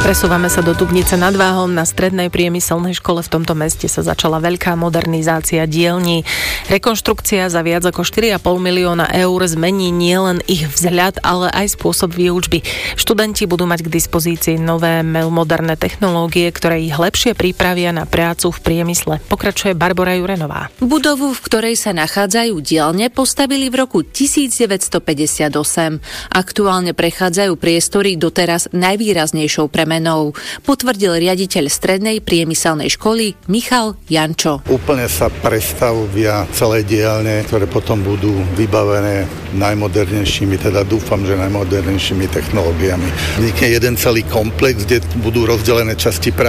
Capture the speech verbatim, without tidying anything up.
Presúvame sa do Dubnice nad Váhom. Na strednej priemyselnej škole v tomto meste sa začala veľká modernizácia dielní. Rekonštrukcia za viac ako štyri a pol milióna eur zmení nielen ich vzhľad, ale aj spôsob výučby. Študenti budú mať k dispozícii nové moderné technológie, ktoré ich lepšie pripravia na prácu v priemysle. Pokračuje Barbora Jurenová. Budovu, v ktorej sa nachádzajú dielne, postavili v roku devätnásťstopäťdesiatosem. Aktuálne prechádzajú priestory doteraz najvýraznejšou premenou, potvrdil riaditeľ strednej priemyselnej školy Michal Jančo. Úplne sa prestavia celé dielne, ktoré potom budú vybavené najmodernejšími, teda dúfam, že najmodernejšími technológiami. Vznikne jeden celý komplex, kde budú rozdelené časti práce